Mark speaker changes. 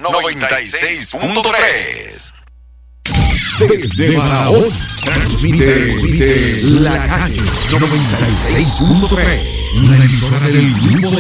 Speaker 1: 96.3.
Speaker 2: Desde Barahona transmite La Calle 96.3, la emisora del grupo